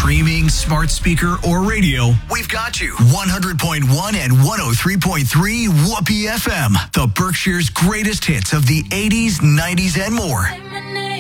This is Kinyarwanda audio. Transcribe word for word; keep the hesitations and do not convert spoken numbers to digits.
streaming, smart speaker, or radio, we've got you. one hundred point one and one oh three point three Whoopee F M, the Berkshire's greatest hits of the eighties, nineties, and more.